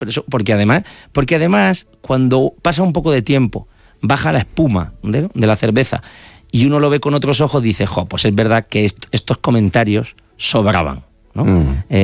Porque además, cuando pasa un poco de tiempo, baja la espuma de la cerveza y uno lo ve con otros ojos, dice, pues es verdad que estos comentarios sobraban, ¿no?